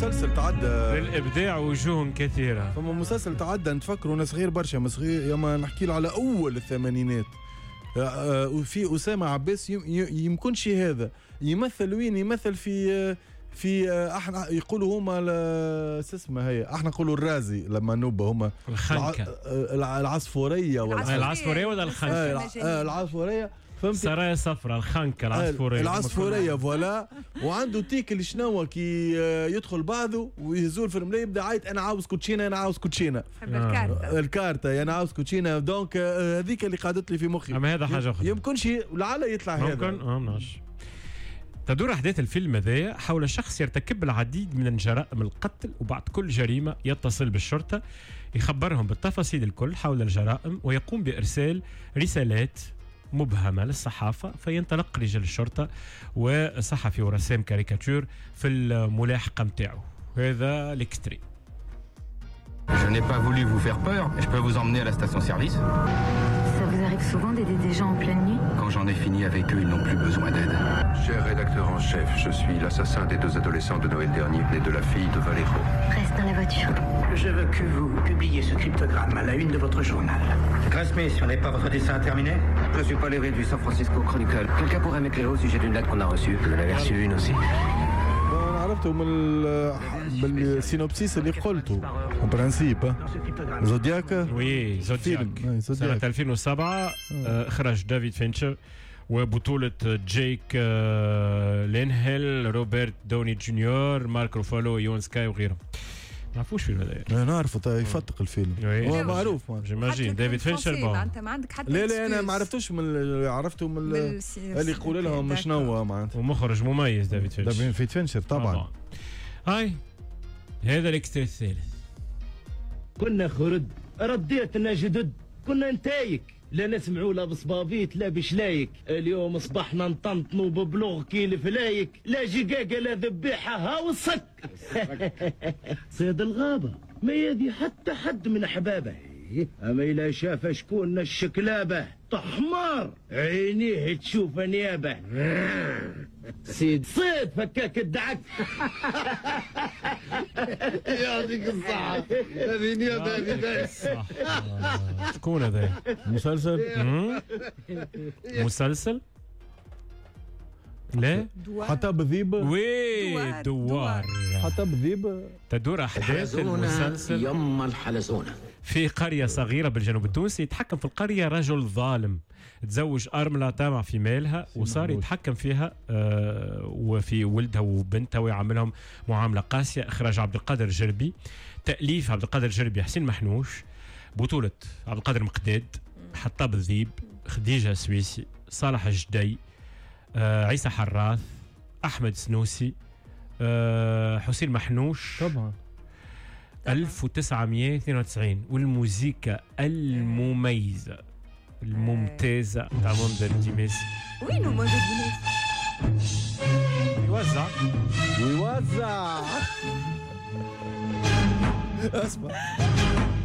مسلسل تعدى للإبداع وجوه كثيرة. فما مسلسل تعدى نتفكروا أنا صغير برشا، يما نحكي له على أول الثمانينات. وفي أسامة عباس يمكنش هذا يمثل وين؟ يمثل في احنا يقولوا هما اسمها هي، احنا نقولوا الرازي لما نوبه هما الخنكة العصفورية ولا العصفورية ولا الخنكة؟ العصفورية فهمت؟ سرايا صفراء الخنكة العصفورية فوالا. وعنده تيك اللي شنو كي يدخل بعضه ويهزول في الملاي يبدا عايط انا عاوز كوتشينه انا عاوز كوتشينه الكارتة انا عاوز كوتشينه. دونك هذيك اللي قعدت لي في مخي. اما هذا حاجة أخرى يمكنش لعل يطلع هذا ممكن تدور أحداث الفيلم هذايا حول شخص يرتكب العديد من جرائم القتل، وبعد كل جريمة يتصل بالشرطة يخبرهم بالتفاصيل الكل حول الجرائم، ويقوم بإرسال رسالات مبهمة للصحافة، فينطلق رجال الشرطة وصحفي ورسام كاريكاتور في الملاحقة متاعه. هذا الاكستري. Je n'ai pas voulu vous faire peur, je peux vous emmener à la station-service. Ça vous arrive souvent d'aider des gens en pleine nuit? Quand j'en ai fini avec eux, ils n'ont plus besoin d'aide. Cher rédacteur en chef, je suis l'assassin des 2 adolescents de Noël dernier et de la fille de Valero. Reste dans la voiture. Je veux que vous publiez ce cryptogramme à la une de votre journal. Grace-Smith, on n'est pas votre dessin terminé? Je suis pas l'héros du San Francisco Chronicle. Quelqu'un pourrait m'éclairer au sujet d'une lettre qu'on a reçue? Je l'avais reçue une aussi. عرفته بالسينوبسيس اللي قلته برانسيب زودياك. وي زودياك سنة 2007 اخرج دافيد فينشر وبطولة جيك لينهيل روبرت دوني جونيور مارك روفالو يون سكاي وغيرهم. ما نعرفوش فيلم هذا. انا نعرفه يفتق الفيلم هو معروف جيماجين دافيد فينشر. انت ما عندك حتى لا انا ما عرفتوش عرفته من اللي يقول لهم مش نوع معناتها. ومخرج مميز دافيد فينشر طبعا. هاي هذا الاكسترا الثالث. كنا خرد رديتنا جدد، كنا نتايك لا نسمعوا لا بصبابيت لا بشلايك. اليوم اصبحنا نطنطنوا ببلوغ كيل فلايك، لا جقاقه لا ذبيحه هاو الصك. صيد الغابه ما يدي حتى حد من احبابه، اما إلا شاف شكون الشكلابه طحمار عينيه تشوف نيابه. صيد فكاك الدعك. يعطيك الصحة. هذه نيابة هذه صح. شكون هذا؟ مسلسل؟ لا حتى بذيب. وي دوار حتى بذيب. تدور أحداث المسلسل يما الحلزونة في قرية صغيرة بالجنوب التونسي. يتحكم في القرية رجل ظالم تزوج أرملة طامع في مالها وصار يتحكم فيها وفي ولدها وبنتها ويعاملهم معاملة قاسية. إخراج عبد القادر الجربي، تأليف عبد القادر الجربي حسين محنوش، بطولة عبد القادر مقداد، حطاب الذيب، خديجة سويسي، صالح الجدي، عيسى حراث، أحمد سنوسي، حسين محنوش طبعا 1992. والموسيقى المميزة الممتازة تاع منذر ديميس. وينو منذر ديميس؟ يوزع اسمع